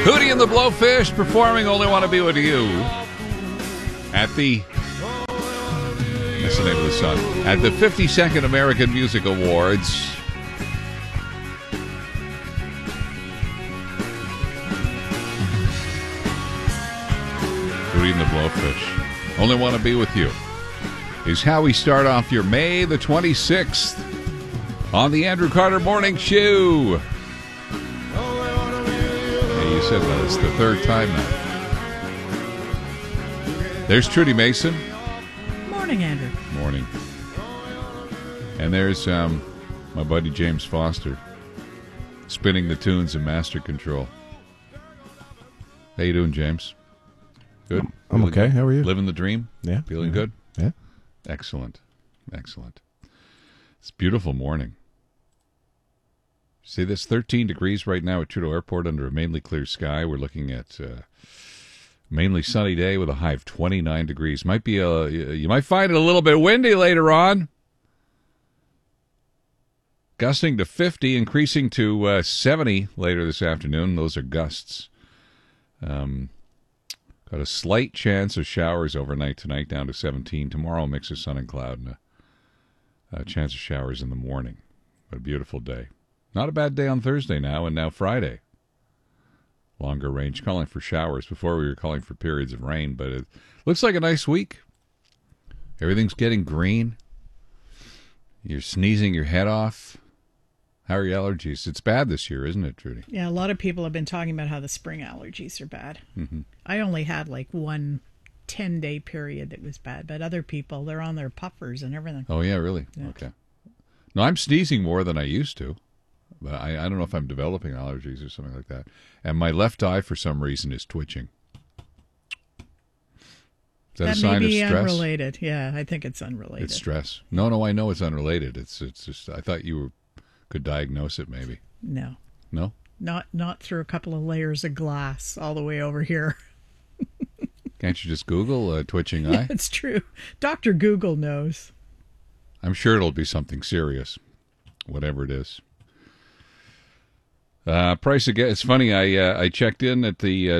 Hootie and the Blowfish performing Only Want to Be With You at the, that's the name of the song, at the 52nd American Music Awards. Hootie and the Blowfish, Only Want to Be With You, is how we start off your May the 26th on the Andrew Carter Morning Show. You said that. It's the third time now. There's Trudy Mason. Morning, Andrew. Morning. And there's my buddy James Foster spinning the tunes in Master Control. How you doing, James? Good? I'm okay. Good? How are you? Living the dream? Yeah. Feeling good? Yeah. Excellent. Excellent. It's a beautiful morning. See this, 13 degrees right now at Trudeau Airport under a mainly clear sky. We're looking at mainly sunny day with a high of 29 degrees. Might be you might find it a little bit windy later on. Gusting to 50, increasing to 70 later this afternoon. Those are gusts. Got a slight chance of showers overnight tonight, down to 17. Tomorrow, a mix of sun and cloud, and a chance of showers in the morning. What a beautiful day. Not a bad day on Thursday now, and now Friday. Longer range, calling for showers. Before we were calling for periods of rain, but it looks like a nice week. Everything's getting green. You're sneezing your head off. How are your allergies? It's bad this year, isn't it, Trudy? Yeah, a lot of people have been talking about how the spring allergies are bad. Mm-hmm. I only had like one 10-day period that was bad, but other people, they're on their puffers and everything. Oh, yeah, really? Yeah. Okay. No, I'm sneezing more than I used to. But I don't know if I'm developing allergies or something like that. And my left eye, for some reason, is twitching. Is that a sign of stress? That may be unrelated. Yeah, I think it's unrelated. It's stress. No, I know it's unrelated. It's just, I thought you could diagnose it maybe. No. No? Not through a couple of layers of glass all the way over here. Can't you just Google twitching eye? Yeah, it's true. Dr. Google knows. I'm sure it'll be something serious, whatever it is. Price of gas. It's funny. I checked in at the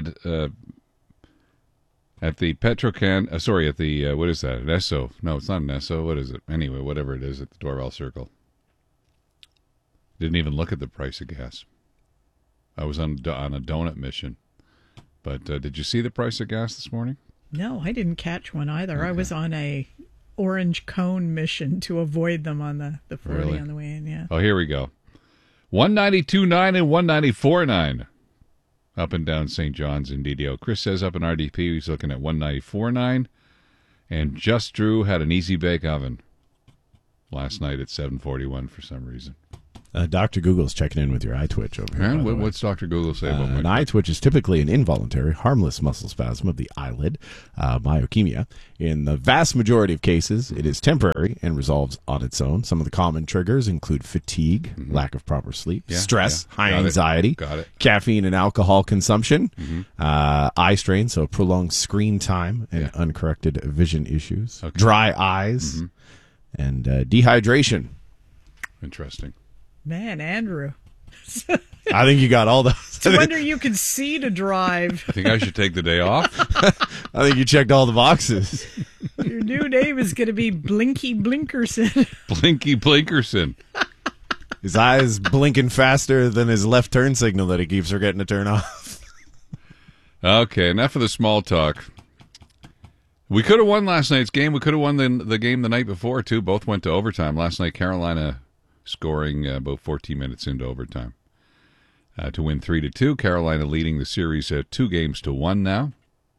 Petrocan. Sorry, at the what is that? An Esso? No, it's not an Esso. What is it? Anyway, whatever it is at the Dorval Circle. Didn't even look at the price of gas. I was on a donut mission. But did you see the price of gas this morning? No, I didn't catch one either. Okay. I was on a orange cone mission to avoid them on the 40 Really? on the way in. Yeah. Oh, here we go. 192.9 and 194.9 up and down St. John's in DDO. Chris says up in RDP he's looking at 194.9, and Just Drew had an easy bake oven last night at 7:41 for some reason. Dr. Google's checking in with your eye twitch over here. And what's Dr. Google say about An my eye twitch is typically an involuntary, harmless muscle spasm of the eyelid, myokemia. In the vast majority of cases, it is temporary and resolves on its own. Some of the common triggers include fatigue, lack of proper sleep, stress, high anxiety, caffeine and alcohol consumption, eye strain, so prolonged screen time and uncorrected vision issues, dry eyes, and dehydration. Interesting. Man, Andrew. I think you got all those. It's a wonder you can see to drive. I think I should take the day off. I think you checked all the boxes. Your new name is going to be Blinky Blinkerson. Blinky Blinkerson. His eyes blinking faster than his left turn signal that he keeps forgetting to turn off. Okay, enough of the small talk. We could have won last night's game. We could have won the game the night before, too. Both went to overtime. Last night, Carolina scoring about 14 minutes into overtime to win 3-2. Carolina leading the series 2-1 now.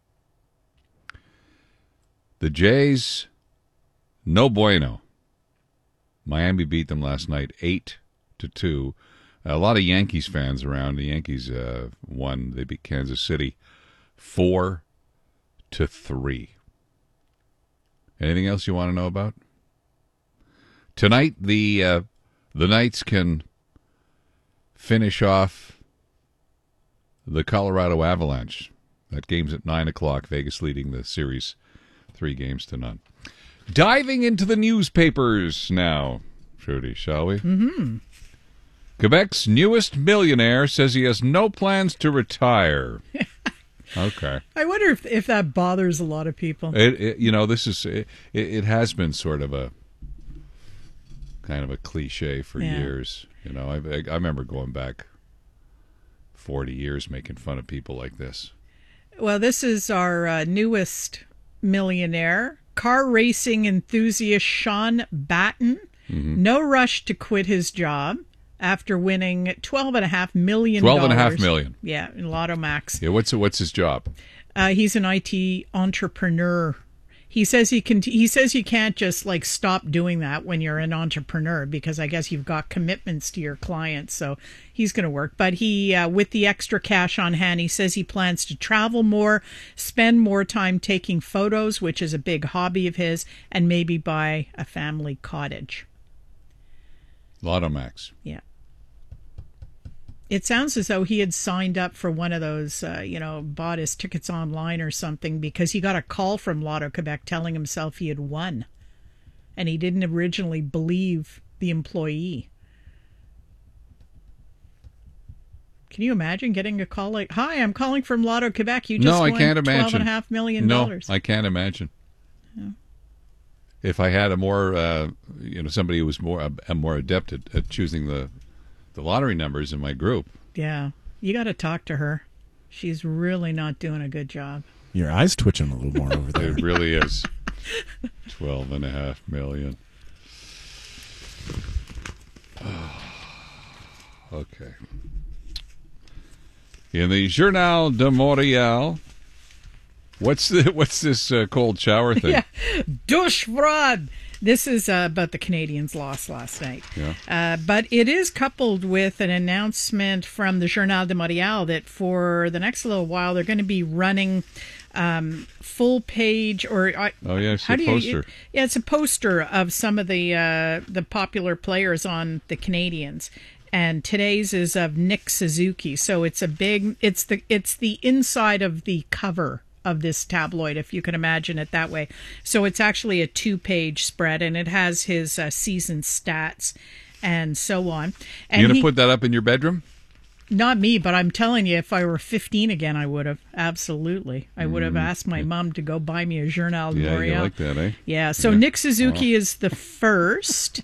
The Jays, no bueno. Miami beat them last night 8-2. A lot of Yankees fans around. The Yankees won. They beat Kansas City 4-3. Anything else you want to know about? Tonight, the Knights can finish off the Colorado Avalanche. That game's at 9 o'clock. Vegas leading the series 3-0. Diving into the newspapers now, Trudy, shall we? Mm-hmm. Quebec's newest millionaire says he has no plans to retire. Okay. I wonder if that bothers a lot of people. It has been sort of a kind of a cliche for years. I remember going back 40 years making fun of people like this. Well, this is our newest millionaire, car racing enthusiast Sean Batten. Mm-hmm. No rush to quit his job after winning $12.5 million. $12.5 million. Yeah, in Lotto Max. Yeah, what's his job? He's an IT entrepreneur. He says you can't just like stop doing that when you're an entrepreneur, because I guess you've got commitments to your clients. So he's going to work. But he, with the extra cash on hand, he says he plans to travel more, spend more time taking photos, which is a big hobby of his, and maybe buy a family cottage. Lotto Max. Yeah. It sounds as though he had signed up for one of those, bought his tickets online or something, because he got a call from Lotto Quebec telling himself he had won. And he didn't originally believe the employee. Can you imagine getting a call like, "Hi, I'm calling from Lotto Quebec. You just won $12.5 million." No, I can't imagine. Yeah. If I had a more, somebody who was more adept at choosing the lottery numbers in my group. Yeah, you got to talk to her. She's really not doing a good job. Your eyes twitching a little more over there. It really is. $12.5 million. Okay. In the Journal de Montréal, what's this cold shower thing? Yeah, douche froide. This is about the Canadiens' loss last night. Yeah. But it is coupled with an announcement from the Journal de Montréal that for the next little while they're going to be running full page it's a poster. It's a poster of some of the popular players on the Canadiens. And today's is of Nick Suzuki. So it's the inside of the cover of this tabloid, if you can imagine it that way. So it's actually a 2-page spread, and it has his season stats and so on. And you going to put that up in your bedroom? Not me, but I'm telling you, if I were 15 again, I would have. Absolutely. I would have asked my mom to go buy me a Journal de Montréal. Yeah, you like that, eh? Yeah, so Nick Suzuki is the first.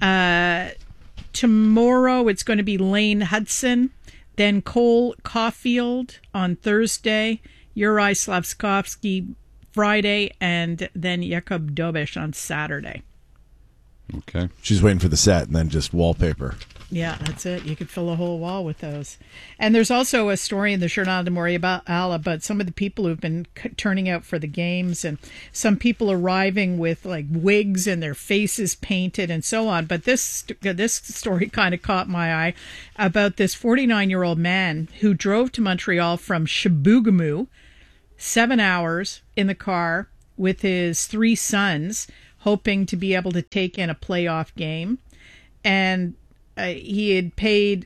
Tomorrow it's going to be Lane Hudson, then Cole Caulfield on Thursday, Juraj Slafkovsky Friday, and then Jakub Dobeš on Saturday. Okay. She's waiting for the set and then just wallpaper. Yeah, that's it. You could fill a whole wall with those. And there's also a story in the Journal de Montréal about some of the people who've been turning out for the games, and some people arriving with like wigs and their faces painted and so on. But this story kind of caught my eye about this 49-year-old man who drove to Montreal from Chibougamau, 7 hours in the car with his 3 sons, hoping to be able to take in a playoff game. And he had paid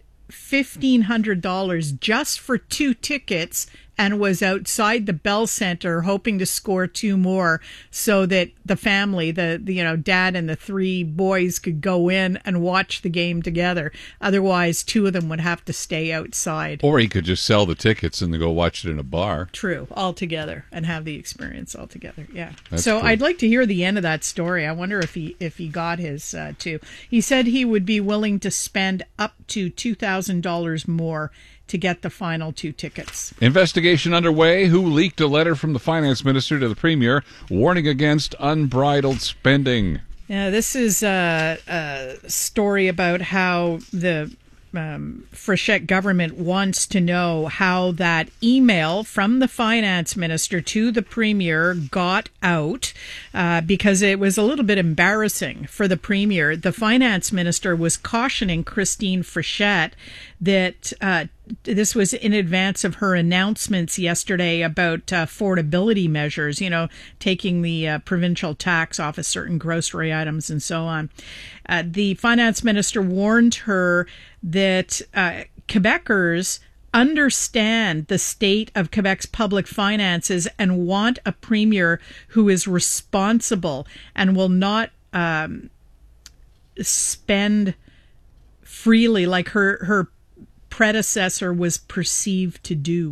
$1,500 just for 2 tickets and was outside the Bell Center hoping to score 2 more so that the family, the dad and the 3 boys, could go in and watch the game together. Otherwise, 2 of them would have to stay outside. Or he could just sell the tickets and then go watch it in a bar. True, all together, and have the experience all together. Yeah. That's so cool. I'd like to hear the end of that story. I wonder if he got his too. He said he would be willing to spend up to $2,000 more to get the final 2 tickets. Investigation underway. Who leaked a letter from the finance minister to the premier warning against unbridled spending? Yeah, this is a story about how the Frechette government wants to know how that email from the finance minister to the premier got out, because it was a little bit embarrassing for the premier. The finance minister was cautioning Christine Frechette that this was in advance of her announcements yesterday about affordability measures, taking the provincial tax off of certain grocery items and so on. The finance minister warned her that Quebecers understand the state of Quebec's public finances and want a premier who is responsible and will not spend freely like her predecessor was perceived to do.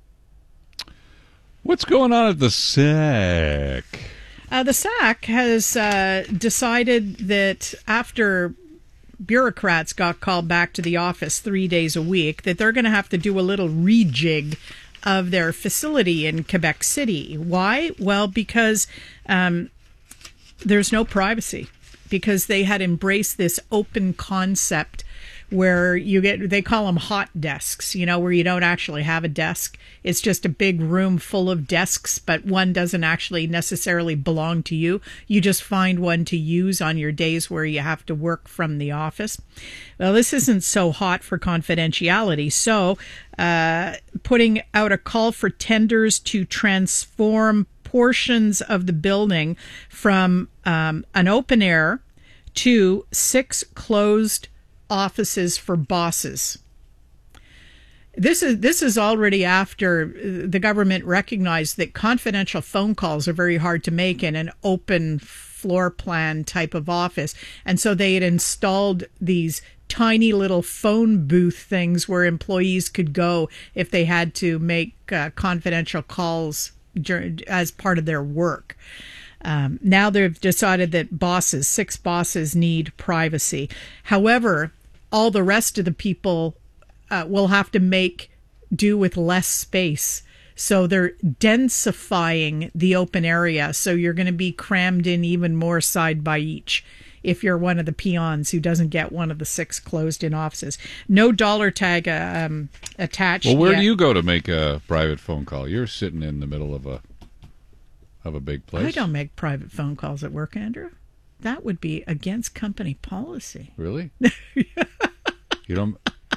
What's going on at the SAC? The SAC has decided that after bureaucrats got called back to the office 3 days a week, that they're going to have to do a little rejig of their facility in Quebec City. Why? Well, because there's no privacy, because they had embraced this open concept where they call them hot desks, where you don't actually have a desk. It's just a big room full of desks, but one doesn't actually necessarily belong to you. You just find one to use on your days where you have to work from the office. Well, this isn't so hot for confidentiality. So, putting out a call for tenders to transform portions of the building from an open air to 6 closed offices for bosses. This is already after the government recognized that confidential phone calls are very hard to make in an open floor plan type of office. And so they had installed these tiny little phone booth things where employees could go if they had to make confidential calls as part of their work. Now they've decided that 6 bosses need privacy. However, all the rest of the people will have to make do with less space. So they're densifying the open area. So you're going to be crammed in even more side by each if you're one of the peons who doesn't get one of the 6 closed-in offices. No dollar tag attached. Well, where yet. do you go to make a private phone call? You're sitting in the middle of a big place. I don't make private phone calls at work, Andrew. That would be against company policy. Really? You don't.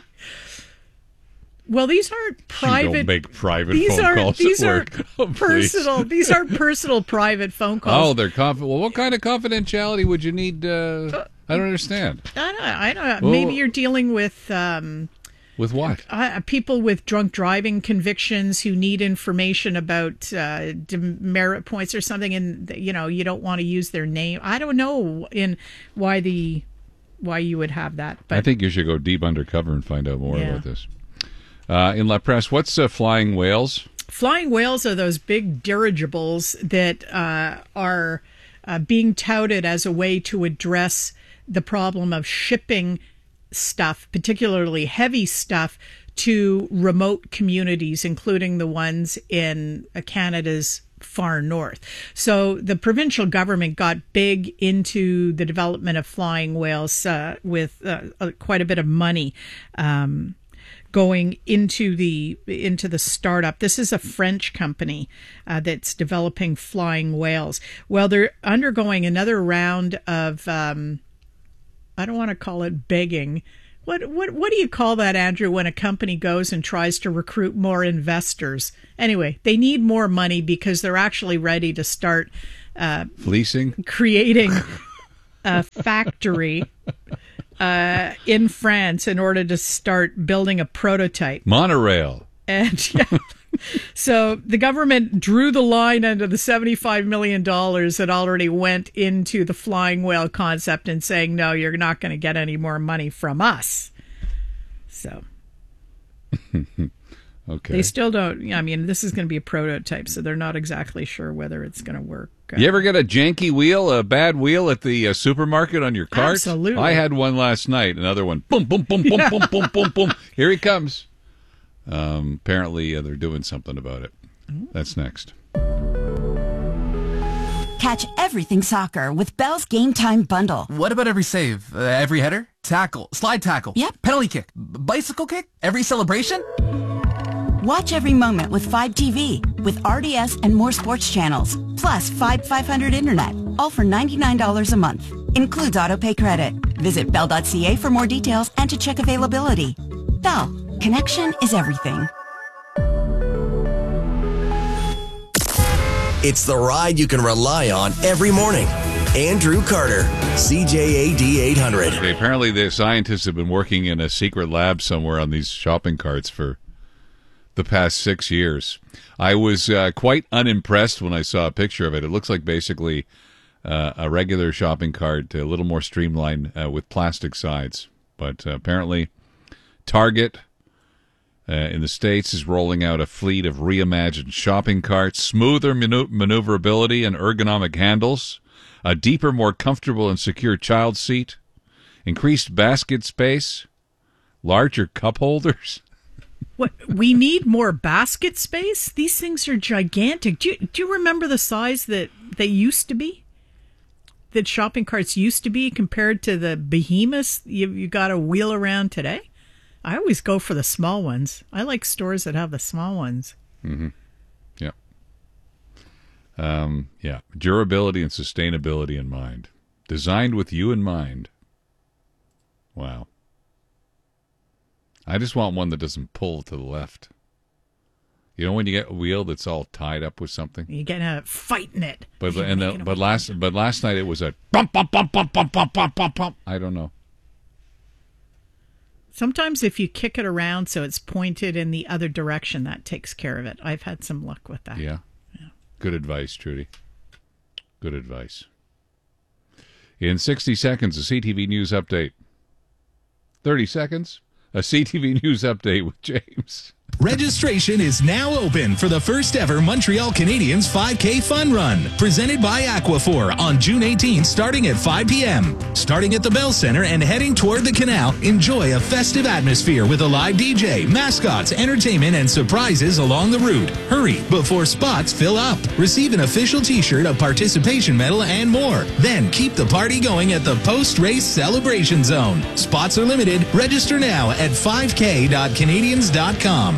Well, these aren't private. You don't make private phone calls at work. Personal. These are personal private phone calls. Oh, they're Well, what kind of confidentiality would you need? I don't understand. I don't know. Well, Maybe you're dealing with. With what? People with drunk driving convictions who need information about demerit points or something, and you don't want to use their name. I don't know why you would have that. But I think you should go deep undercover and find out more about this. In La Presse, what's flying whales? Flying whales are those big dirigibles that are being touted as a way to address the problem of shipping stuff, particularly heavy stuff, to remote communities, including the ones in Canada's far north. So the provincial government got big into the development of flying whales with quite a bit of money going into the startup. This is a French company that's developing flying whales. Well, they're undergoing another round of I don't want to call it begging. What do you call that, Andrew, when a company goes and tries to recruit more investors? Anyway, they need more money because they're actually ready to start fleecing, creating a factory in France in order to start building a prototype. Monorail. And so the government drew the line under the $75 million that already went into the flying whale concept and saying, no, you're not going to get any more money from us. So okay. They still don't. I mean, this is going to be a prototype, so they're not exactly sure whether it's going to work. You ever get a janky wheel, a bad wheel at the supermarket on your cart? Absolutely. I had one last night. Another one. Boom, boom, boom, boom, boom, boom, boom, boom. Here he comes. Apparently, they're doing something about it. That's next. Catch everything soccer with Bell's Game Time Bundle. What about every save? Every header? Tackle? Slide tackle? Yep. Penalty kick? Bicycle kick? Every celebration? Watch every moment with 5 TV with RDS and more sports channels. Plus 500 internet. All for $99 a month. Includes autopay credit. Visit bell.ca for more details and to check availability. Bell. Connection is everything. It's the ride you can rely on every morning. Andrew Carter, CJAD 800. Okay, apparently the scientists have been working in a secret lab somewhere on these shopping carts for the past 6 years. I was quite unimpressed when I saw a picture of it. It looks like basically a regular shopping cart, a little more streamlined with plastic sides. But apparently Target in the States is rolling out a fleet of reimagined shopping carts, smoother maneuverability and ergonomic handles, a deeper, more comfortable and secure child seat, increased basket space, larger cup holders. What, we need more basket space? These things are gigantic. Do you remember the size that they used to be? That shopping carts used to be compared to the behemoths you got to wheel around today? I always go for the small ones. I like stores that have the small ones. Mm-hmm. Yeah. Yeah. Durability and sustainability in mind. Designed with you in mind. Wow. I just want one that doesn't pull to the left. You know when you get a wheel that's all tied up with something? You're gonna fighting it. But last night it was a bump, bump, bump, bump, bump, bump, bump, bump, bump. I don't know. Sometimes if you kick it around so it's pointed in the other direction, that takes care of it. I've had some luck with that. Yeah. Good advice, Trudy. Good advice. In 60 seconds, a CTV News update. 30 seconds, a CTV News update with James. Registration is now open for the first ever Montreal Canadiens 5K Fun Run, presented by Aquaphor on June 18th, starting at 5 p.m. Starting at the Bell Center and heading toward the canal, enjoy a festive atmosphere with a live DJ, mascots, entertainment, and surprises along the route. Hurry before spots fill up. Receive an official t-shirt, a participation medal, and more. Then keep the party going at the post-race celebration zone. Spots are limited. Register now at 5k.canadians.com.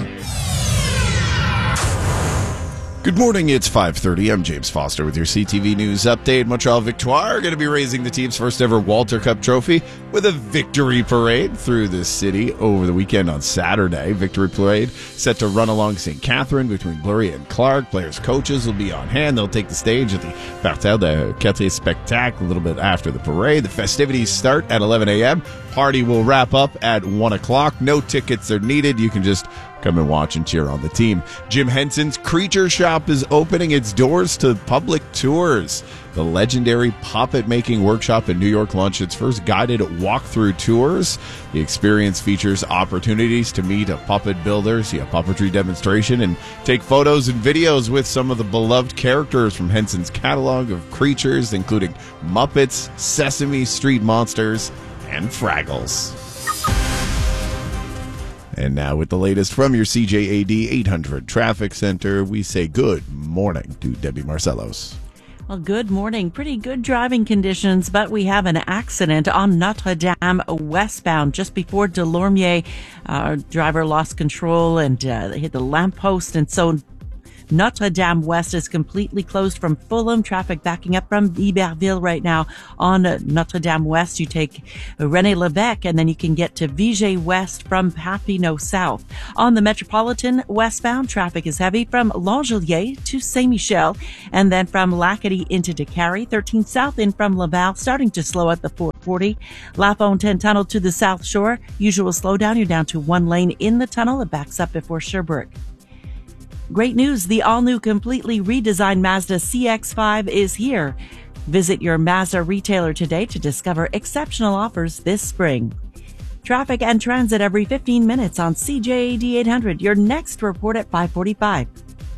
Good morning, it's 5:30. I'm James Foster with your CTV News update. Montreal Victoire are going to be raising the team's first ever Walter Cup trophy with a victory parade through the city over the weekend on Saturday. Victory parade set to run along St. Catherine between Blurry and Clark. Players' coaches will be on hand. They'll take the stage at the Parterre de Quartier Spectacle a little bit after the parade. The festivities start at 11 a.m. Party will wrap up at 1 o'clock. No tickets are needed. You can just come and watch and cheer on the team. Jim Henson's Creature Shop is opening its doors to public tours. The legendary puppet-making workshop in New York launched its first guided walkthrough tours. The experience features opportunities to meet a puppet builder, see a puppetry demonstration, and take photos and videos with some of the beloved characters from Henson's catalog of creatures, including Muppets, Sesame Street monsters, and Fraggles. And now with the latest from your CJAD 800 Traffic Center, we say good morning to Debbie Marcellos. Well, good morning. Pretty good driving conditions, but we have an accident on Notre Dame westbound just before Delormier. Driver lost control and hit the lamppost, and so Notre Dame West is completely closed from Fulham. Traffic backing up from Iberville right now on Notre Dame West. You take René Lévesque and then you can get to Viger West from Papineau South. On the Metropolitan westbound, traffic is heavy from L'Angelier to Saint-Michel and then from Lacadie into Décarie. 13 South in from Laval, starting to slow at the 440. La Fontaine Tunnel to the South Shore. Usual slowdown. You're down to one lane in the tunnel. It backs up before Sherbrooke. Great news, the all-new, completely redesigned Mazda CX-5 is here. Visit your Mazda retailer today to discover exceptional offers this spring. Traffic and transit every 15 minutes on CJAD 800. Your next report at 5:45.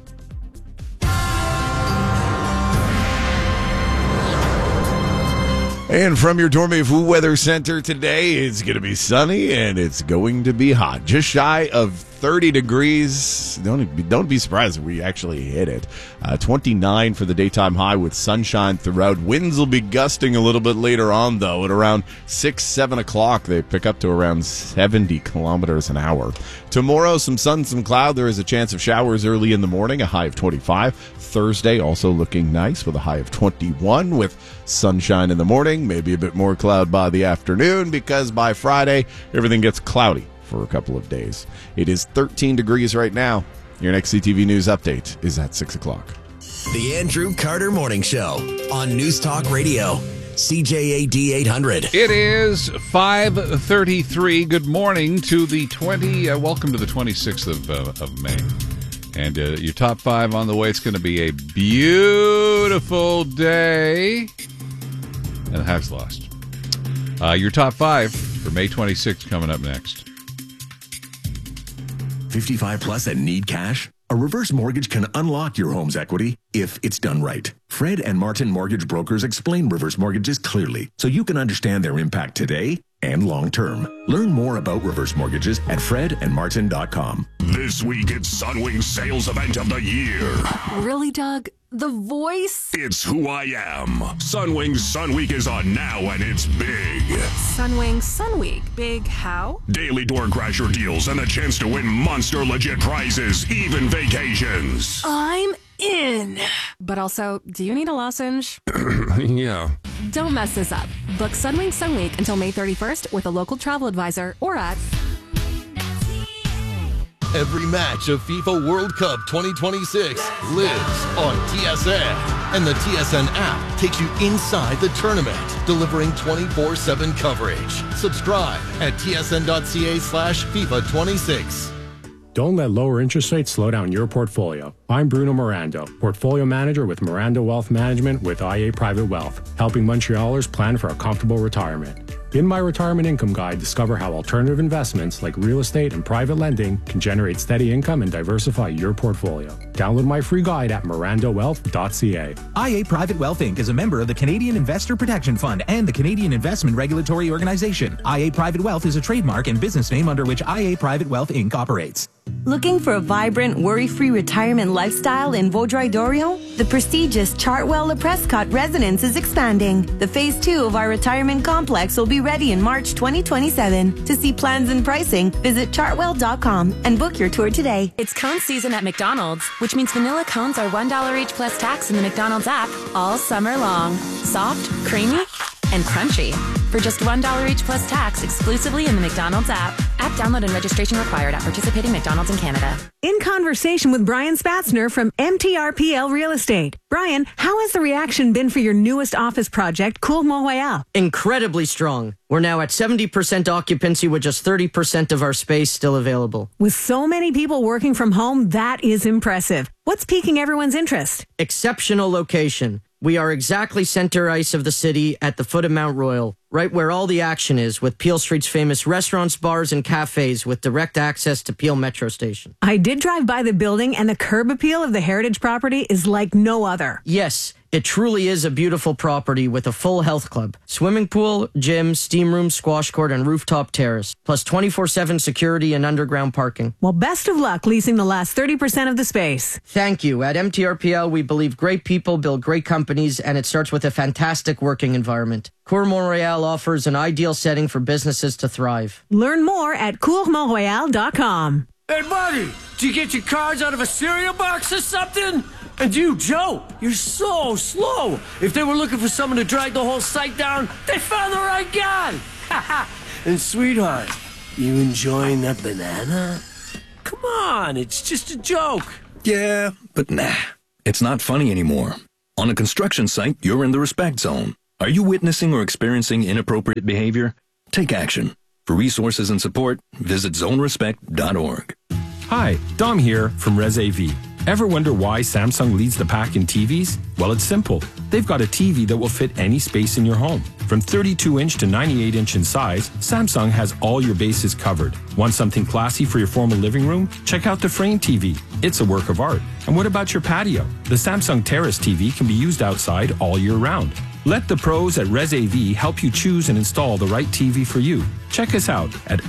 And from your Dormez-vous Weather Center today, it's going to be sunny and it's going to be hot. Just shy of 30 degrees. Don't be surprised if we actually hit it. 29 for the daytime high with sunshine throughout. Winds will be gusting a little bit later on, though. At around 6, 7 o'clock, they pick up to around 70 kilometers an hour. Tomorrow, some sun, some cloud. There is a chance of showers early in the morning, a high of 25. Thursday also looking nice with a high of 21 with sunshine in the morning, maybe a bit more cloud by the afternoon because by Friday, everything gets cloudy for a couple of days. It is 13 degrees right now. Your next CTV News update is at 6 o'clock. The Andrew Carter Morning Show on News Talk Radio, CJAD 800. It is 5:33. Good morning to the welcome to the 26th of May. And your top five on the way. It's going to be a beautiful day. And the Habs lost. Your top five. for May 26th coming up next. 55 plus and need cash? A reverse mortgage can unlock your home's equity if it's done right. Fred and Martin Mortgage Brokers explain reverse mortgages clearly so you can understand their impact today and long term. Learn more about reverse mortgages at fredandmartin.com. This week it's Sunwing's sales event of the year. Really, Doug? The voice? It's who I am. Sunwing's Sun Week is on now and it's big. Sunwing Sun Week. Big how? Daily door crasher deals and the chance to win monster legit prizes, even vacations. I'm in. But also, do you need a lozenge? Yeah. Don't mess this up. Book Sunwing Sun Week until May 31st with a local travel advisor or at... Every match of FIFA World Cup 2026 lives on TSN. And the TSN app takes you inside the tournament, delivering 24/7 coverage. Subscribe at tsn.ca/FIFA26. Don't let lower interest rates slow down your portfolio. I'm Bruno Mirando, Portfolio Manager with Mirando Wealth Management with IA Private Wealth, helping Montrealers plan for a comfortable retirement. In my Retirement Income Guide, discover how alternative investments like real estate and private lending can generate steady income and diversify your portfolio. Download my free guide at mirandowealth.ca. IA Private Wealth Inc. is a member of the Canadian Investor Protection Fund and the Canadian Investment Regulatory Organization. IA Private Wealth is a trademark and business name under which IA Private Wealth Inc. operates. Looking for a vibrant, worry-free retirement lifestyle in Vaudreuil-Dorion? The prestigious Chartwell Le Prescott residence is expanding. The Phase 2 of our retirement complex will be ready in March 2027. To see plans and pricing, visit chartwell.com and book your tour today. It's cone season at McDonald's, which means vanilla cones are $1 each plus tax in the McDonald's app all summer long. Soft, creamy, and crunchy. For just $1 each plus tax exclusively in the McDonald's app. App download and registration required at participating McDonald's in Canada. In conversation with Brian Spatzner from MTRPL Real Estate. Brian, how has the reaction been for your newest office project, Cour Mont-Royal? Incredibly strong. We're now at 70% occupancy with just 30% of our space still available. With so many people working from home, that is impressive. What's piquing everyone's interest? Exceptional location. We are exactly center ice of the city at the foot of Mount Royal, right where all the action is, with Peel Street's famous restaurants, bars, and cafes with direct access to Peel Metro Station. I did drive by the building, and the curb appeal of the heritage property is like no other. Yes, it truly is a beautiful property with a full health club, swimming pool, gym, steam room, squash court, and rooftop terrace, plus 24/7 security and underground parking. Well, best of luck leasing the last 30% of the space. Thank you. At MTRPL, we believe great people build great companies, and it starts with a fantastic working environment. Cour Mont-Royal offers an ideal setting for businesses to thrive. Learn more at courmontroyal.com. Hey, buddy, did you get your cards out of a cereal box or something? And you, Joe, you're so slow. If they were looking for someone to drag the whole site down, they found the right guy. And sweetheart, you enjoying that banana? Come on, it's just a joke. Yeah, but nah, it's not funny anymore. On a construction site, you're in the respect zone. Are you witnessing or experiencing inappropriate behavior? Take action. For resources and support, visit zonerespect.org. Hi, Dom here from ResAV. Ever wonder why Samsung leads the pack in TVs? Well, it's simple. They've got a TV that will fit any space in your home. From 32-inch to 98-inch in size, Samsung has all your bases covered. Want something classy for your formal living room? Check out the Frame TV. It's a work of art. And what about your patio? The Samsung Terrace TV can be used outside all year round. Let the pros at ResAV help you choose and install the right TV for you. Check us out at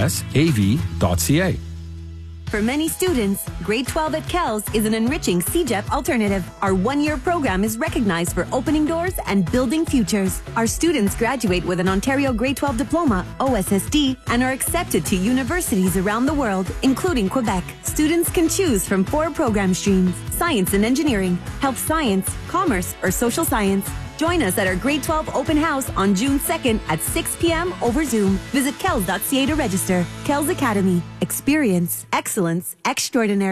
resav.ca. For many students, grade 12 at Kells is an enriching CEGEP alternative. Our one-year program is recognized for opening doors and building futures. Our students graduate with an Ontario grade 12 diploma, OSSD, and are accepted to universities around the world, including Quebec. Students can choose from 4 program streams: science and engineering, health science, commerce, or social science. Join us at our grade 12 open house on June 2nd at 6 p.m. over Zoom. Visit kells.ca to register. Kells Academy. Experience. Excellence. Extraordinary.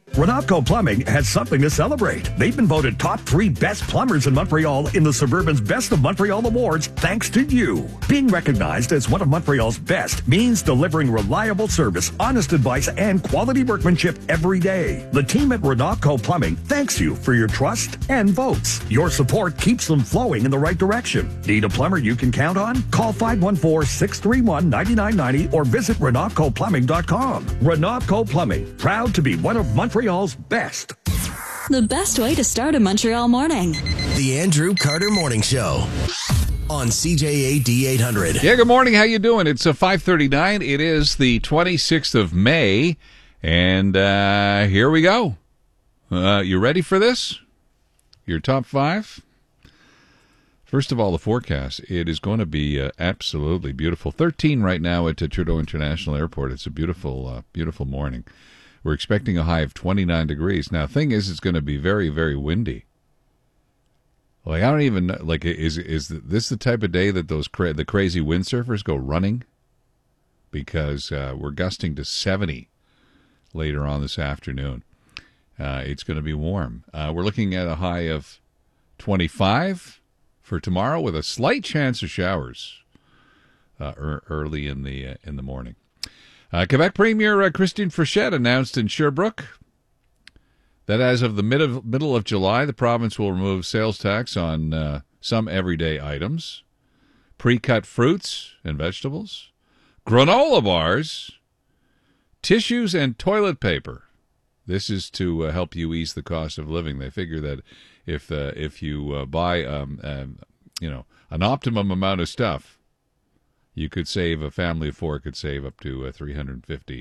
Renatco Plumbing has something to celebrate. They've been voted top 3 best plumbers in Montreal in the Suburban's Best of Montreal Awards thanks to you. Being recognized as one of Montreal's best means delivering reliable service, honest advice, and quality workmanship every day. The team at Renatco Plumbing thanks you for your trust and votes. Your support keeps them flowing in the right direction. Need a plumber you can count on? Call 514-631-9990 or visit RenatcoPlumbing.com. Renatco Plumbing, proud to be one of Montreal's best. The best way to start a Montreal morning. The Andrew Carter Morning Show on CJAD 800. Yeah, good morning. How you doing? It's 5:39. It is the 26th of May, and here we go. You ready for this? Your top 5? First of all, the forecast. It is going to be absolutely beautiful. 13 right now at Trudeau International Airport. It's a beautiful, beautiful morning. We're expecting a high of 29 degrees. Now, the thing is, it's going to be very, very windy. Like, I don't even know, like, is this the type of day that the crazy windsurfers go running? Because we're gusting to 70 later on this afternoon. It's going to be warm. We're looking at a high of 25 for tomorrow with a slight chance of showers early in the morning. Quebec Premier Christine Frechette announced in Sherbrooke that as of the middle of July, the province will remove sales tax on some everyday items, pre-cut fruits and vegetables, granola bars, tissues, and toilet paper. This is to help you ease the cost of living. They figure that if you buy an optimum amount of stuff, you could save, a family of 4 could save up to $350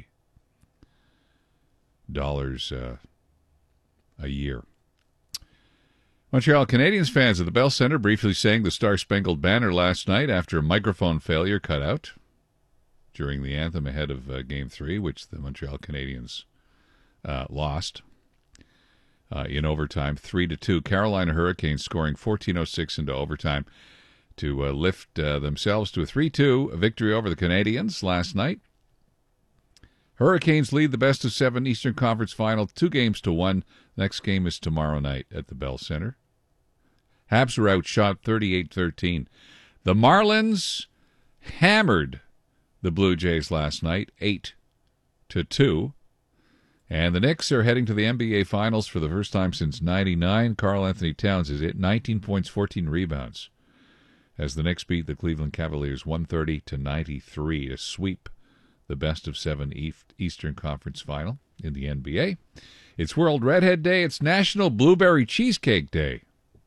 a year. Montreal Canadiens fans at the Bell Centre briefly sang the Star-Spangled Banner last night after a microphone failure cut out during the anthem ahead of Game 3, which the Montreal Canadiens lost in overtime, 3-2. Carolina Hurricanes scoring 14:06 into overtime to lift themselves to a 3-2 victory over the Canadiens last night. Hurricanes lead the best of 7 Eastern Conference final 2-1. Next game is tomorrow night at the Bell Centre. Habs were outshot 38-13. The Marlins hammered the Blue Jays last night 8-2. And the Knicks are heading to the NBA Finals for the first time since '99. Karl Anthony Towns is at 19 points, 14 rebounds, as the Knicks beat the Cleveland Cavaliers 130-93 to sweep the best of 7 Eastern Conference final in the NBA. It's World Redhead Day. It's National Blueberry Cheesecake Day.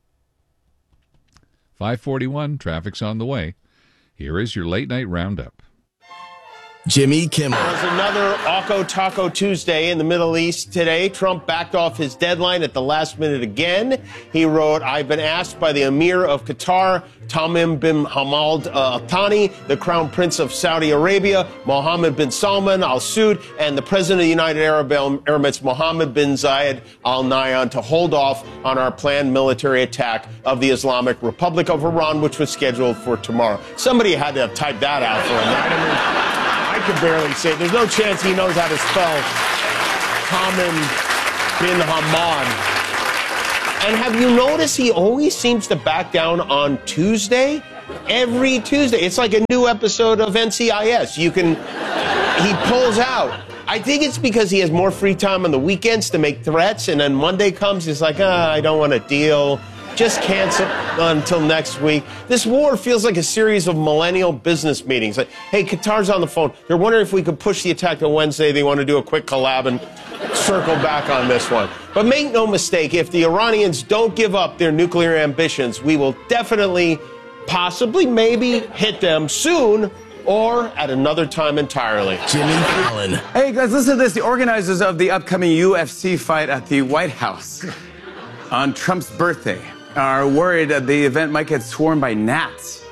5:41, traffic's on the way. Here is your late night roundup. Jimmy Kimmel. It was another Oco Taco Tuesday in the Middle East today. Trump backed off his deadline at the last minute again. He wrote, "I've been asked by the Emir of Qatar, Tamim bin Hamad Al Thani, the Crown Prince of Saudi Arabia, Mohammed bin Salman Al Saud, and the President of the United Arab Emirates, Mohammed bin Zayed Al Nahyan, to hold off on our planned military attack of the Islamic Republic of Iran, which was scheduled for tomorrow." Somebody had to type that out for him, right? I could barely say it. There's no chance he knows how to spell Tamim bin Hamad. And have you noticed he always seems to back down on Tuesday? Every Tuesday. It's like a new episode of NCIS. He pulls out. I think it's because he has more free time on the weekends to make threats, and then Monday comes, he's like, I don't want to deal. Just cancel until next week. This war feels like a series of millennial business meetings. Like, hey, Qatar's on the phone. They're wondering if we could push the attack to Wednesday. They want to do a quick collab and circle back on this one. But make no mistake, if the Iranians don't give up their nuclear ambitions, we will definitely, possibly, maybe hit them soon or at another time entirely. Jimmy Fallon. Hey, guys, listen to this. The organizers of the upcoming UFC fight at the White House on Trump's birthday are worried that the event might get swarmed by gnats.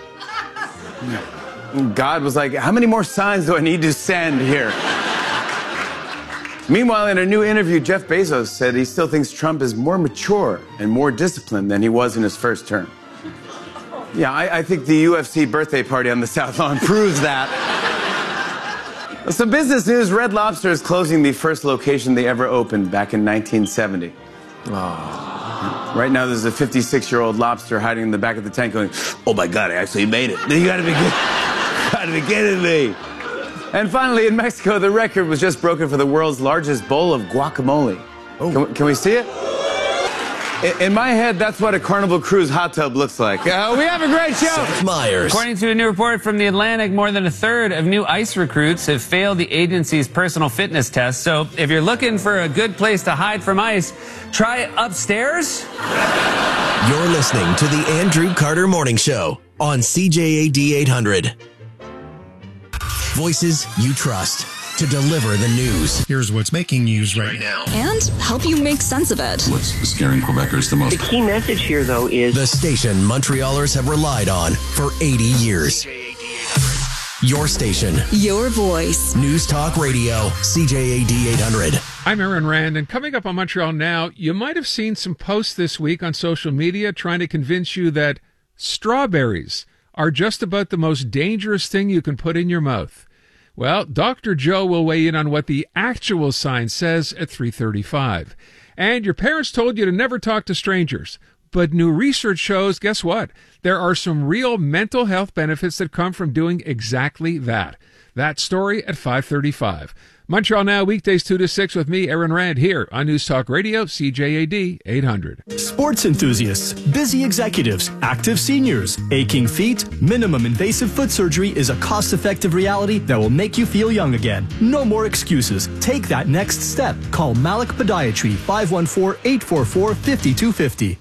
God was like, how many more signs do I need to send here? Meanwhile, in a new interview, Jeff Bezos said he still thinks Trump is more mature and more disciplined than he was in his first term. Yeah, I think the UFC birthday party on the South Lawn proves that. Some business news. Red Lobster is closing the first location they ever opened back in 1970. Oh. Right now, there's a 56-year-old lobster hiding in the back of the tank going, oh my God, I actually made it. You gotta be kidding me. And finally, in Mexico, the record was just broken for the world's largest bowl of guacamole. Oh. Can we see it? In my head, that's what a Carnival Cruise hot tub looks like. We have a great show. Seth Meyers. According to a new report from The Atlantic, more than a third of new ICE recruits have failed the agency's personal fitness test. So if you're looking for a good place to hide from ICE, try upstairs. You're listening to the Andrew Carter Morning Show on CJAD 800. Voices you trust to deliver the news. Here's what's making news right now. And help you make sense of it. What's scaring Quebecers the most? The key message here, though, is the station Montrealers have relied on for 80 years. Your station. Your voice. News Talk Radio, CJAD 800. I'm Aaron Rand, and coming up on Montreal Now, you might have seen some posts this week on social media trying to convince you that strawberries are just about the most dangerous thing you can put in your mouth. Well, Dr. Joe will weigh in on what the actual science says at 3:35. And your parents told you to never talk to strangers. But new research shows, guess what? There are some real mental health benefits that come from doing exactly that. That story at 5:35. Montreal Now, weekdays 2 to 6 with me, Aaron Rand, here on News Talk Radio, CJAD 800. Sports enthusiasts, busy executives, active seniors, aching feet, minimum invasive foot surgery is a cost-effective reality that will make you feel young again. No more excuses. Take that next step. Call Malik Podiatry, 514-844-5250.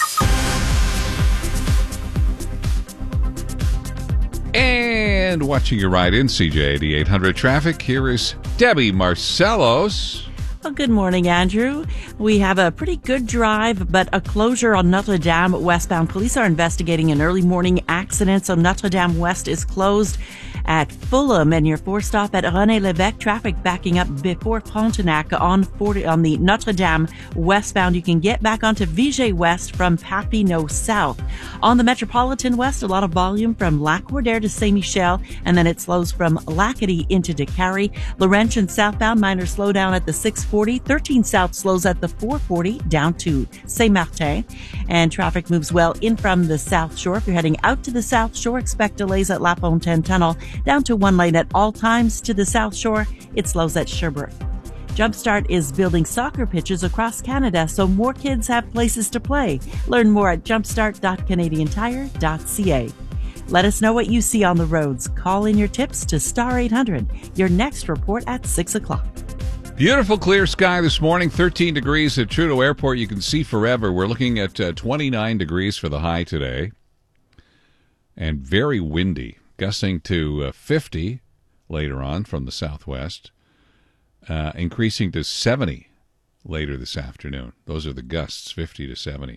And watching your ride in CJAD 800 traffic, here is Debbie Marcellos. Well, good morning, Andrew. We have a pretty good drive, but a closure on Notre Dame westbound. Police are investigating an early morning accident, so Notre Dame West is closed at Fulham, and your four-stop at René Lévesque. Traffic backing up before Pontonac on the Notre Dame westbound. You can get back onto Viger West from Papineau South. On the Metropolitan West, a lot of volume from Lac-Cordaire to Saint-Michel, and then it slows from Lacadie into Décarie. Laurentian southbound, minor slowdown at the 640. 13 South slows at the 440 down to Saint-Martin. And traffic moves well in from the South Shore. If you're heading out to the South Shore, expect delays at La Fontaine Tunnel. Down to one lane at all times to the South Shore. It slows at Sherbrooke. Jumpstart is building soccer pitches across Canada so more kids have places to play. Learn more at jumpstart.canadiantire.ca. Let us know what you see on the roads. Call in your tips to Star 800. Your next report at 6 o'clock. Beautiful clear sky this morning, 13 degrees at Trudeau Airport. You can see forever. We're looking at 29 degrees for the high today. And very windy, gusting to 50 later on from the southwest, increasing to 70 later this afternoon. Those are the gusts, 50 to 70.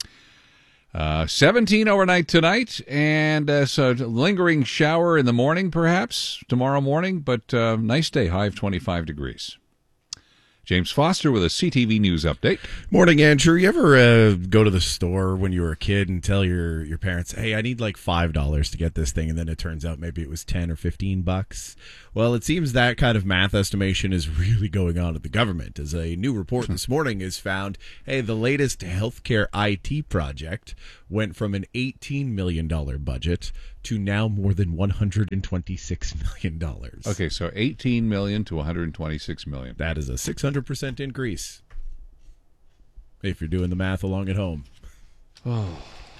17 overnight tonight, and so lingering shower in the morning perhaps tomorrow morning, but nice day, high of 25 degrees. James Foster with a CTV News update. Morning, Andrew. You ever go to the store when you were a kid and tell your parents, hey, I need like $5 to get this thing, and then it turns out maybe it was $10 or $15? Well, it seems that kind of math estimation is really going on at the government, as a new report this morning has found, hey, the latest healthcare IT project went from an $18 million budget to now more than $126 million. Okay, so $18 million to $126 million. That is a 600% increase, if you're doing the math along at home. Oh.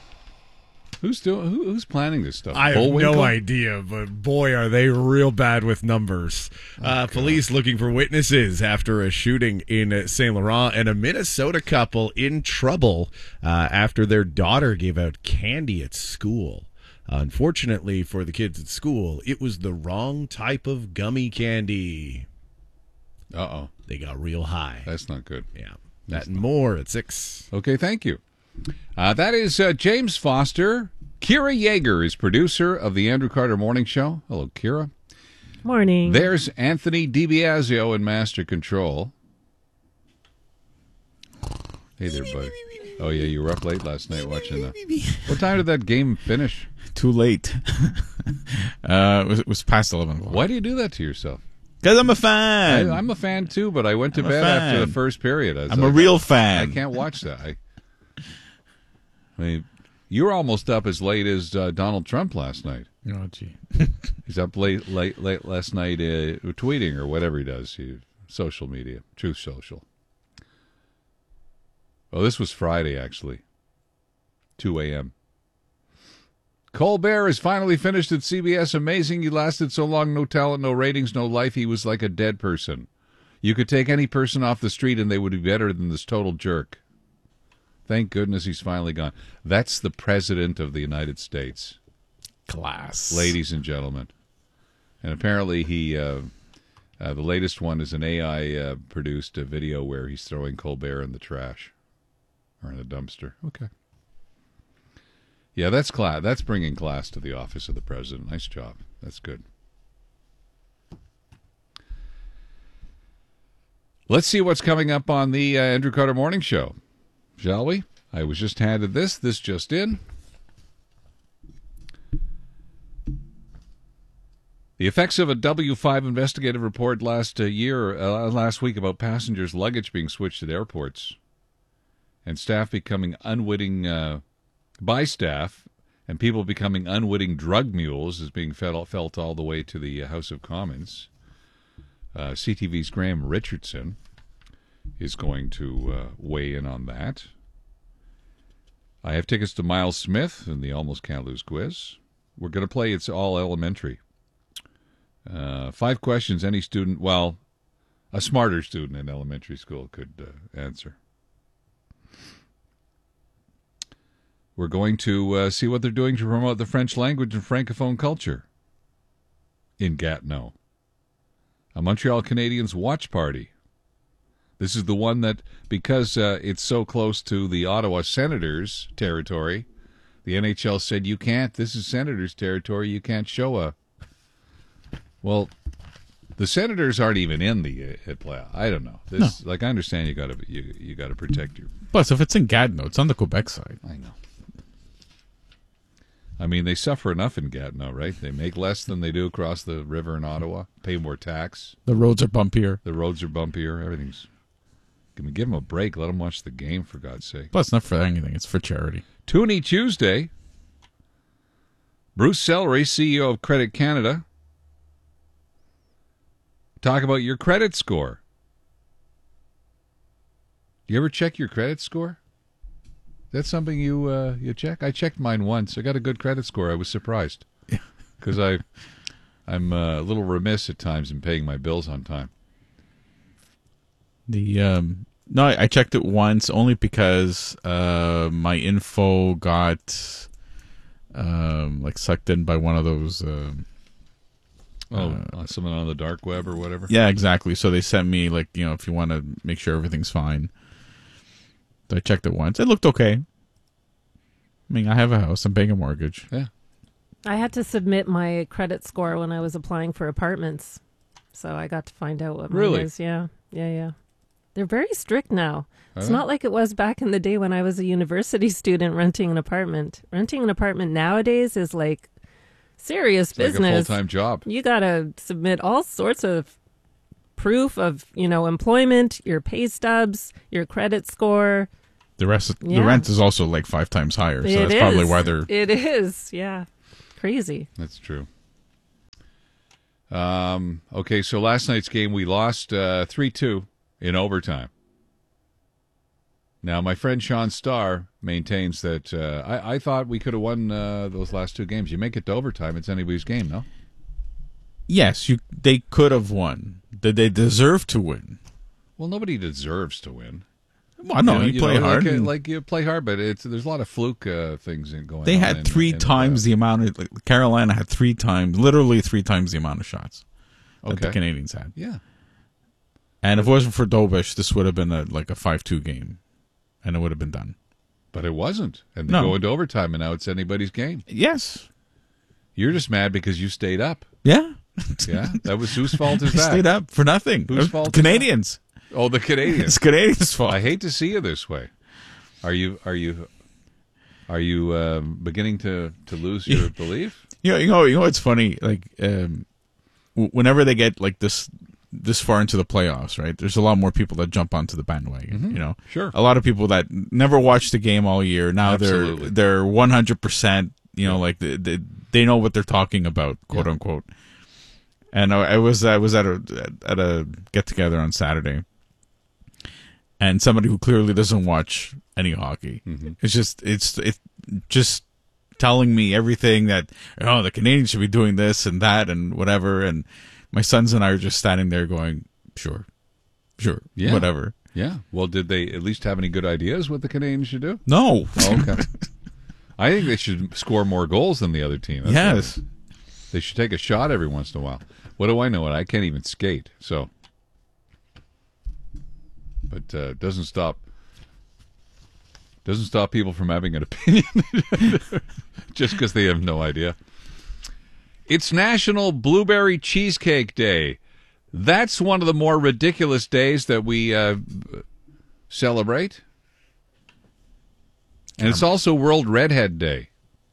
Who's planning this stuff? I have no idea, but boy, are they real bad with numbers. Police looking for witnesses after a shooting in Saint Laurent, and a Minnesota couple in trouble after their daughter gave out candy at school. Unfortunately for the kids at school, it was the wrong type of gummy candy. Uh-oh. They got real high. That's not good. Yeah. That and more at 6. Okay, thank you. That is James Foster. Kira Yeager is producer of the Andrew Carter Morning Show. Hello, Kira. Morning. There's Anthony DiBiasio in Master Control. Hey there, buddy. Oh, yeah, you were up late last night watching What time did that game finish? Too late. It was past 11 o'clock. Why do you do that to yourself? Because I'm a fan. I'm a fan too, but I went to I'm a bed after fan. the first period. I'm a real fan. I can't watch that. I mean, you were almost up as late as Donald Trump last night. Oh, gee. He's up late last night tweeting or whatever he does. Social media, Truth Social. Oh, this was Friday, actually. 2 a.m. Colbert is finally finished at CBS. Amazing. He lasted so long. No talent, no ratings, no life. He was like a dead person. You could take any person off the street and they would be better than this total jerk. Thank goodness he's finally gone. That's the President of the United States. Class. Ladies and gentlemen. And apparently he, the latest one is an AI-produced video where he's throwing Colbert in the trash. Or in a dumpster. Okay. Yeah, that's class. That's bringing class to the office of the president. Nice job. That's good. Let's see what's coming up on the Andrew Carter Morning Show, shall we? I was just handed this. This just in. The effects of a W5 investigative report last week about passengers' luggage being switched at airports and staff becoming unwitting by staff and people becoming unwitting drug mules is being felt all the way to the House of Commons. CTV's Graham Richardson is going to weigh in on that. I have tickets to Miles Smith in the Almost Can't Lose quiz. We're going to play It's All Elementary. 5 questions any student, well, a smarter student in elementary school could answer. We're going to see what they're doing to promote the French language and Francophone culture in Gatineau. A Montreal Canadiens watch party. This is the one that, because it's so close to the Ottawa Senators' territory, the NHL said, you can't, this is Senators' territory, you can't show a... Well, the Senators aren't even in the playoff. I don't know. This, I understand you got to protect your... Plus, if it's in Gatineau, it's on the Quebec side. I know. I mean, they suffer enough in Gatineau, right? They make less than they do across the river in Ottawa, pay more tax. The roads are bumpier. Everything's... Can we give them a break? Let them watch the game, for God's sake. Plus, not for anything. It's for charity. Toonie Tuesday. Bruce Sellery, CEO of Credit Canada. Talk about your credit score. Do you ever check your credit score? That's something you check? I checked mine once. I got a good credit score. I was surprised because I'm a little remiss at times in paying my bills on time. No, I checked it once only because my info got sucked in by one of those. Someone on the dark web or whatever. Yeah, exactly. So they sent me if you want to make sure everything's fine. So I checked it once. It looked okay. I mean, I have a house. I'm paying a mortgage. Yeah. I had to submit my credit score when I was applying for apartments. So I got to find out what mine is. Yeah. They're very strict now. It's not like it was back in the day when I was a university student renting an apartment. Renting an apartment nowadays is like serious business. Like a full-time job. You got to submit all sorts of proof of, employment, your pay stubs, your credit score. The rent is also like 5 times higher. So that's probably why they're... It is, yeah. Crazy. That's true. Okay, so last night's game we lost 3-2 in overtime. Now, my friend Sean Starr maintains that I thought we could have won those last 2 games. You make it to overtime, it's anybody's game, no? Yes, they could have won. Did they deserve to win? Well, nobody deserves to win. Well, no, you play hard. Like you play hard, but there's a lot of fluke things going on. They had 3 times the amount of... Carolina had 3 times, literally 3 times the amount of shots that the Canadians had. Yeah. And if it wasn't for Dobish, this would have been a 5-2 game, and it would have been done. But it wasn't. And they go into overtime, and now it's anybody's game. Yes. You're just mad because you stayed up. Yeah. Yeah? That was whose fault is that? I stayed up for nothing. Whose fault? Canadians. Oh, the Canadians. It's Canadians' fault. I hate to see you this way. Are you beginning to lose your belief? You know what's funny? Whenever they get this this far into the playoffs, right? There's a lot more people that jump onto the bandwagon. You know, Sure. A lot of people that never watched the game all year now Absolutely. they're 100%. You know, like they know what they're talking about, quote unquote. And I was at a get together on Saturday, and somebody who clearly doesn't watch any hockey. It's just telling me everything that the Canadians should be doing this and that and whatever. And my sons and I are just standing there going, sure, Yeah. whatever. Yeah. Well, did they at least have any good ideas what the Canadians should do? No. Oh, okay. I think they should score more goals than the other team. That's Yes. right. They should take a shot every once in a while. What do I know? I can't even skate, so. But doesn't stop people from having an opinion just because they have no idea. It's National Blueberry Cheesecake Day. That's one of the more ridiculous days that we celebrate. And it's also World Redhead Day.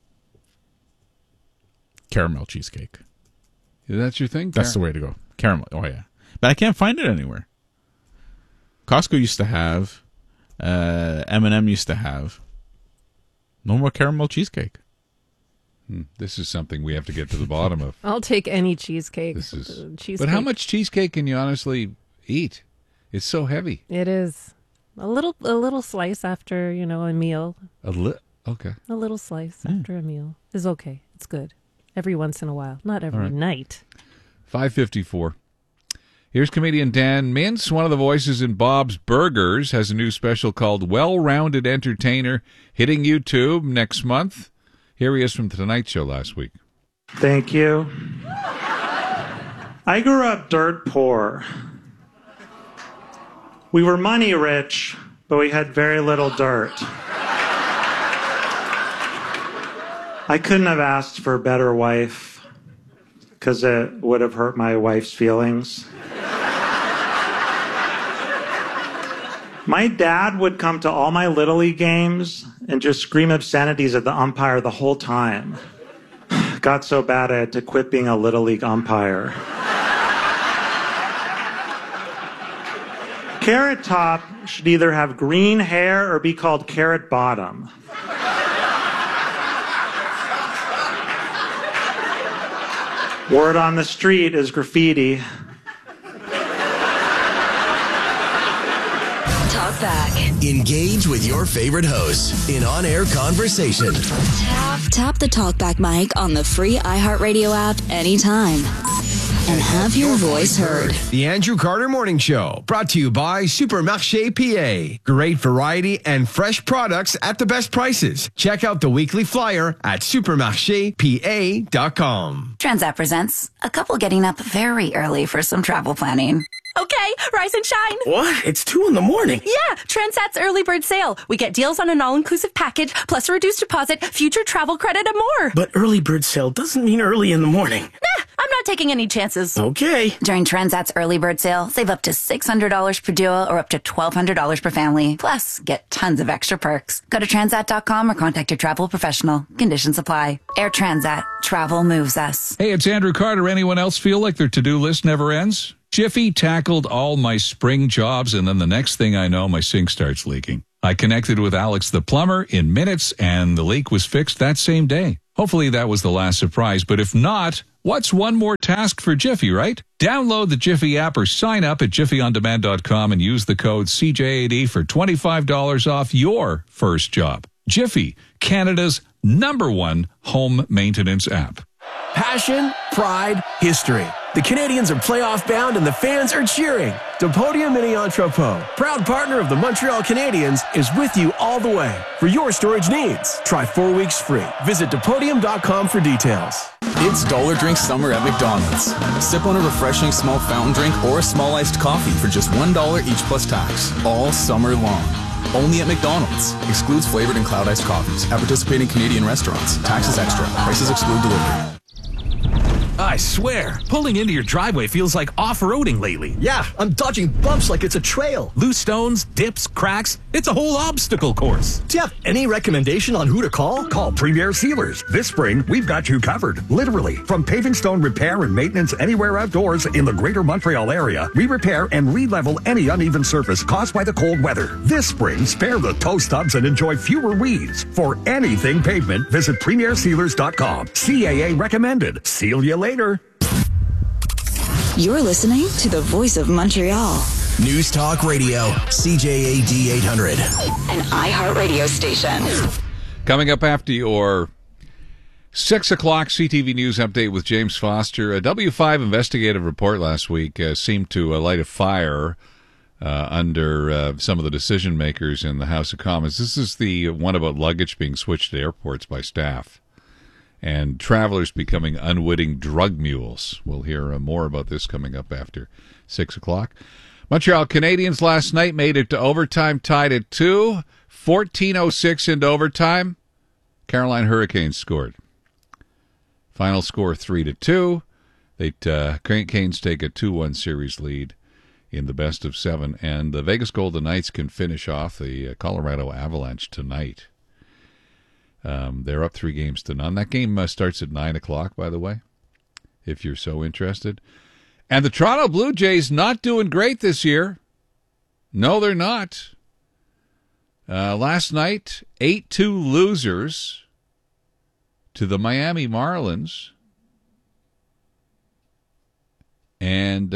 Caramel cheesecake. That's your thing? That's the way to go. Caramel. Oh, yeah. But I can't find it anywhere. Costco used to have. M&M used to have. No more caramel cheesecake. This is something we have to get to the bottom of. I'll take any cheesecake. Cheesecake. But how much cheesecake can you honestly eat? It's so heavy. It is. A little slice after, a meal. Okay. A little slice after a meal is okay. It's good. Every once in a while. Not every night. 5:54. Here's comedian Dan Mintz, one of the voices in Bob's Burgers, has a new special called Well-Rounded Entertainer, hitting YouTube next month. Here he is from The Tonight Show last week. Thank you. I grew up dirt poor. We were money rich, but we had very little dirt. I couldn't have asked for a better wife because it would have hurt my wife's feelings. My dad would come to all my Little League games and just scream obscenities at the umpire the whole time. Got so bad I had to quit being a Little League umpire. Carrot Top should either have green hair or be called Carrot Bottom. Word on the street is graffiti. Talk back. Engage with your favorite hosts in on-air conversation. Tap the talkback mic on the free iHeartRadio app anytime. And have your voice heard. The Andrew Carter Morning Show, brought to you by Supermarché PA. Great variety and fresh products at the best prices. Check out the weekly flyer at supermarchepa.com. Transat presents a couple getting up very early for some travel planning. Okay, rise and shine. What? It's 2 in the morning. Yeah, Transat's early bird sale. We get deals on an all-inclusive package, plus a reduced deposit, future travel credit, and more. But early bird sale doesn't mean early in the morning. Nah, I'm not taking any chances. Okay. During Transat's early bird sale, save up to $600 per duo or up to $1,200 per family. Plus, get tons of extra perks. Go to Transat.com or contact your travel professional. Conditions apply. Air Transat. Travel moves us. Hey, it's Andrew Carter. Anyone else feel like their to-do list never ends? Jiffy tackled all my spring jobs, and then the next thing I know, my sink starts leaking. I connected with Alex the plumber in minutes, and the leak was fixed that same day. Hopefully that was the last surprise, but if not, what's one more task for Jiffy, right? Download the Jiffy app or sign up at jiffyondemand.com and use the code CJ80 for $25 off your first job. Jiffy, Canada's #1 home maintenance app. Passion, pride, history. The Canadians are playoff bound and the fans are cheering. Depodium Mini Entrepôt, proud partner of the Montreal Canadiens, is with you all the way. For your storage needs, try 4 weeks free. Visit Depodium.com for details. It's Dollar Drink Summer at McDonald's. Sip on a refreshing small fountain drink or a small iced coffee for just $1 each plus tax, all summer long. Only at McDonald's. Excludes flavored and cloud iced coffees. At participating Canadian restaurants. Taxes extra. Prices exclude delivery. I swear, pulling into your driveway feels like off-roading lately. Yeah, I'm dodging bumps like it's a trail. Loose stones, dips, cracks. It's a whole obstacle course. Do you have any recommendation on who to call? Call Premier Sealers. This spring, we've got you covered. Literally. From paving stone repair and maintenance anywhere outdoors in the greater Montreal area, we repair and re-level any uneven surface caused by the cold weather. This spring, spare the toe stubs and enjoy fewer weeds. For anything pavement, visit PremierSealers.com. CAA recommended. Seal you later. You're listening to the Voice of Montreal. News Talk Radio, CJAD 800. An iHeartRadio station. Coming up after your 6 o'clock CTV News update with James Foster. A W5 investigative report last week seemed to light a fire under some of the decision makers in the House of Commons. This is the one about luggage being switched to airports by staff and travelers becoming unwitting drug mules. We'll hear more about this coming up after 6 o'clock. Montreal Canadiens last night made it to overtime, tied at 2. 14:06 into overtime. Carolina Hurricanes scored. Final score 3-2. Canes take a 2-1 series lead in the best of 7, and the Vegas Golden Knights can finish off the Colorado Avalanche tonight. They're up 3-0. That game starts at 9 o'clock, by the way, if you're so interested. And the Toronto Blue Jays not doing great this year. No, they're not. Last night, 8-2 losers to the Miami Marlins. And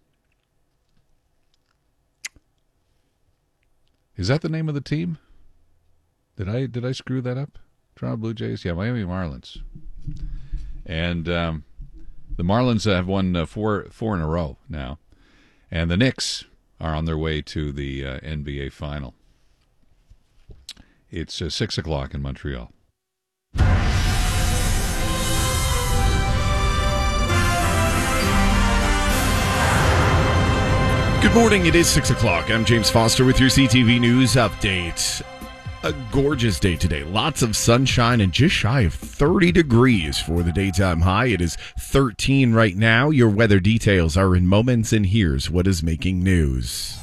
is that the name of the team? Did I screw that up? Toronto Blue Jays? Yeah, Miami Marlins. And the Marlins have won four in a row now. And the Knicks are on their way to the NBA Final. It's 6 o'clock in Montreal. Good morning. It is 6 o'clock. I'm James Foster with your CTV News update. A gorgeous day today. Lots of sunshine and just shy of 30 degrees for the daytime high. It is 13 right now. Your weather details are in moments, and here's what is making news.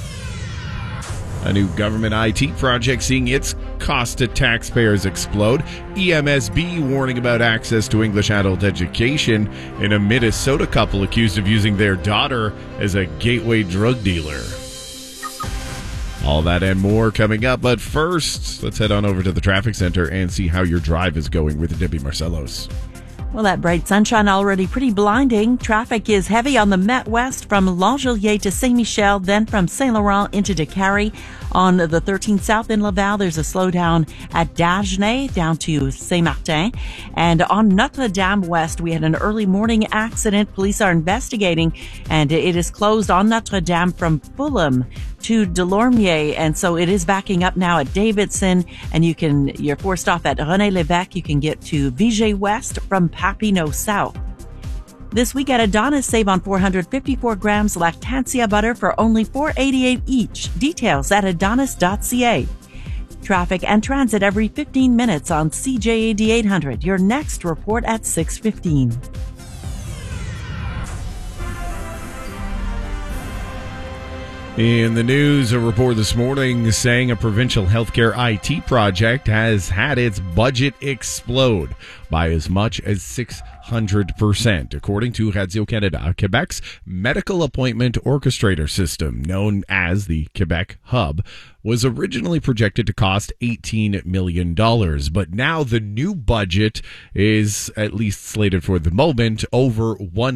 A new government IT project seeing its cost to taxpayers explode. EMSB warning about access to English adult education. And a Minnesota couple accused of using their daughter as a gateway drug dealer. All that and more coming up. But first, let's head on over to the traffic center and see how your drive is going with Debbie Marcellos. Well, that bright sunshine already pretty blinding. Traffic is heavy on the Met West from L'Angelier to Saint-Michel, then from Saint-Laurent into Décarie. On the 13 South in Laval, there's a slowdown at Dagenais down to Saint-Martin. And on Notre-Dame West, we had an early morning accident. Police are investigating, and it is closed on Notre-Dame from Fulham to Delormier, and so it is backing up now at Davidson, and you're forced off at René Lévesque. You can get to Viger West from Papineau South. This week at Adonis, save on 454 grams Lactantia butter for only $4.88 each. Details at adonis.ca. Traffic and transit every 15 minutes on CJAD 800. Your next report at 6:15. In the news, a report this morning saying a provincial healthcare IT project has had its budget explode by as much as 600%, according to Radio-Canada. Quebec's medical appointment orchestrator system, known as the Quebec Hub, was originally projected to cost $18 million, but now the new budget is, at least slated for the moment, over